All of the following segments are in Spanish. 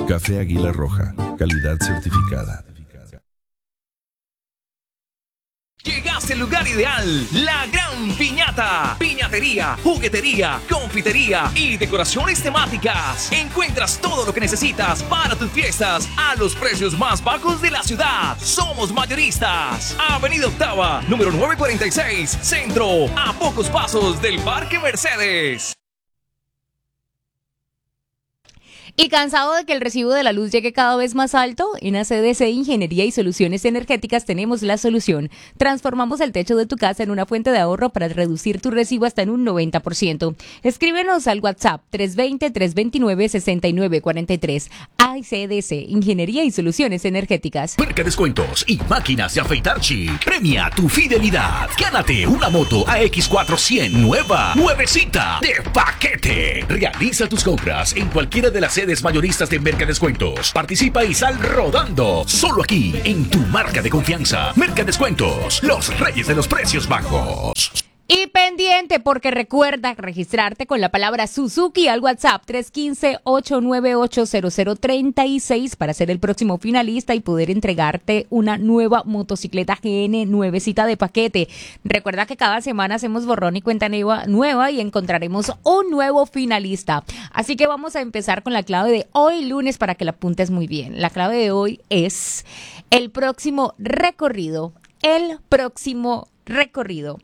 Café Águila Roja, calidad certificada. Llegaste al lugar ideal, La Gran Piñata. Piñatería, juguetería, confitería y decoraciones temáticas. Encuentras todo lo que necesitas para tus fiestas a los precios más bajos de la ciudad. Somos mayoristas. Avenida Octava, número 946, Centro, a pocos pasos del Parque Mercedes. ¿Y cansado de que el recibo de la luz llegue cada vez más alto? En ACDC Ingeniería y Soluciones Energéticas tenemos la solución. Transformamos el techo de tu casa en una fuente de ahorro para reducir tu recibo hasta en un 90%. Escríbenos al WhatsApp 320-329-6943. ACDC Ingeniería y Soluciones Energéticas. Marca descuentos y máquinas de afeitar Chic. Premia tu fidelidad. Gánate una moto AX400 nueva, nuevecita, de paquete. Realiza tus compras en cualquiera de las sedes mayoristas de Mercadescuentos. Participa y sal rodando. Solo aquí, en tu marca de confianza. Mercadescuentos, los reyes de los precios bajos. Y pendiente, porque recuerda registrarte con la palabra Suzuki al WhatsApp 315-898-0036 para ser el próximo finalista y poder entregarte una nueva motocicleta GN nuevecita de paquete. Recuerda que cada semana hacemos borrón y cuenta nueva y encontraremos un nuevo finalista. Así que vamos a empezar con la clave de hoy lunes para que la apuntes muy bien. La clave de hoy es el próximo recorrido. El próximo recorrido.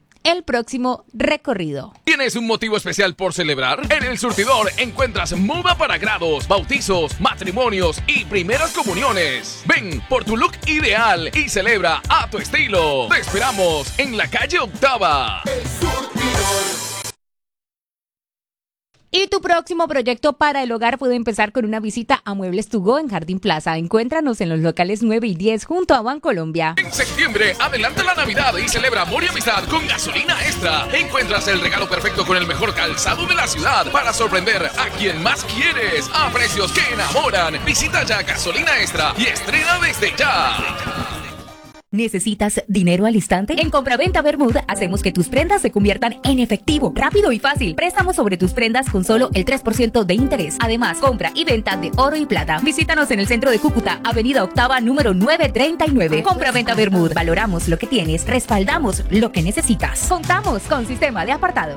¿Tienes un motivo especial por celebrar? En El Surtidor encuentras muda para grados, bautizos, matrimonios y primeras comuniones. Ven por tu look ideal y celebra a tu estilo. Te esperamos en la calle Octava. El Surtidor. Y tu próximo proyecto para el hogar puede empezar con una visita a Muebles To Go en Jardín Plaza. Encuéntranos en los locales 9 y 10 junto a Bancolombia. En septiembre, adelanta la Navidad y celebra amor y amistad con Gasolina Extra. Encuentras el regalo perfecto con el mejor calzado de la ciudad para sorprender a quien más quieres a precios que enamoran. Visita ya Gasolina Extra y estrena desde ya. ¿Necesitas dinero al instante? En Compraventa Bermud hacemos que tus prendas se conviertan en efectivo, rápido y fácil. Préstamos sobre tus prendas con solo el 3% de interés. Además, compra y venta de oro y plata. Visítanos en el centro de Cúcuta, Avenida Octava, número 939. Compraventa Bermud. Valoramos lo que tienes, respaldamos lo que necesitas. Contamos con sistema de apartado.